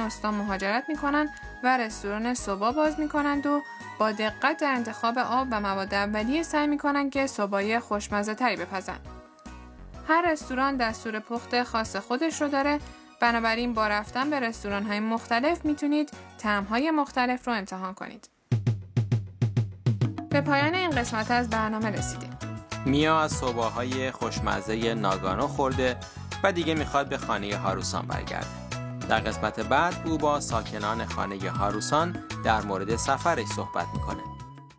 استا مهاجرت میکنن و رستوران سوبا باز میکنند و با دقت در انتخاب آب و مواد اولیه سعی میکنن که سوبای خوشمزه تری بپزن. هر رستوران دستور پخت خاص خودش رو داره، بنابراین با رفتن به رستوران‌های مختلف میتونید طعم‌های مختلف رو امتحان کنید. به پایان این قسمت از برنامه رسیدیم. میا از سوباهای خوشمزه ناگانو خورده و دیگه میخواد به خانه هاروسان برگرده. در قسمت بعد او با ساکنان خانه هاروسان در مورد سفرش صحبت میکنه.